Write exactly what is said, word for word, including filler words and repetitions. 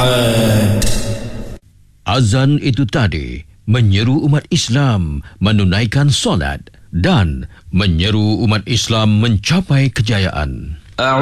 Ahad. Azan itu tadi menyeru umat Islam menunaikan solat dan menyeru umat Islam mencapai kejayaan.